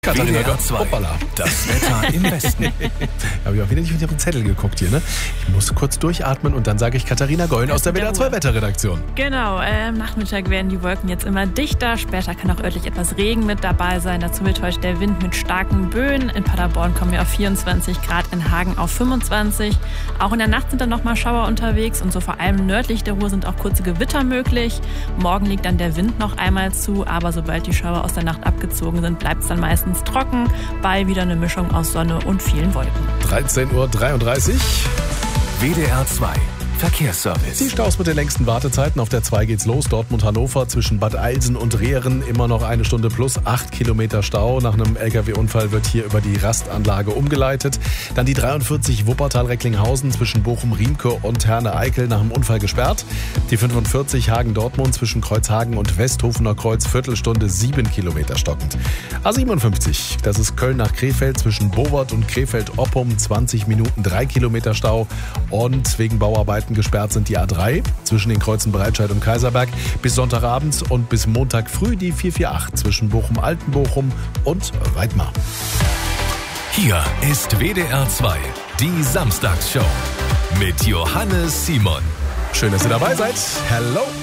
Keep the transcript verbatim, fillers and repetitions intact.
Katharina W D R Götz. zwei. Hoppala. Das Wetter im Westen. Habe ich auch wieder nicht mit Ihrem Zettel geguckt hier, ne? Ich muss kurz durchatmen und dann sage ich Katharina Gollen aus der W D R zwei Wetterredaktion. Genau, äh, am Nachmittag werden die Wolken jetzt immer dichter. Später kann auch örtlich etwas Regen mit dabei sein. Dazu wird heute der Wind mit starken Böen. In Paderborn kommen wir auf vierundzwanzig Grad, in Hagen auf fünfundzwanzig. Auch in der Nacht sind dann nochmal Schauer unterwegs und so vor allem nördlich der Ruhr sind auch kurze Gewitter möglich. Morgen liegt dann der Wind noch einmal zu, aber sobald die Schauer aus der Nacht abgezogen sind, bleibt es dann meistens trocken, bei wieder eine Mischung aus Sonne und vielen Wolken. dreizehn Uhr dreiunddreißig. W D R zwei Verkehrsservice. Die Staus mit den längsten Wartezeiten. Auf der zwei geht's los. Dortmund-Hannover zwischen Bad Eilsen und Rehren. Immer noch eine Stunde plus acht Kilometer Stau. Nach einem L K W-Unfall wird hier über die Rastanlage umgeleitet. Dann die dreiundvierzig Wuppertal-Recklinghausen zwischen Bochum-Riemke und Herne-Eickel nach einem Unfall gesperrt. Die fünfundvierzig Hagen-Dortmund zwischen Kreuzhagen und Westhofener Kreuz Viertelstunde sieben Kilometer stockend. A siebenundfünfzig, das ist Köln nach Krefeld zwischen Bowert und Krefeld-Oppum zwanzig Minuten drei Kilometer Stau. Und wegen Bauarbeiten gesperrt sind die A drei zwischen den Kreuzen Breitscheid und Kaiserberg bis Sonntagabend und bis Montag früh die vier vier acht zwischen Bochum-Altenbochum und Weidmar. Hier ist W D R zwei, die Samstagsshow mit Johannes Simon. Schön, dass ihr dabei seid. Hello!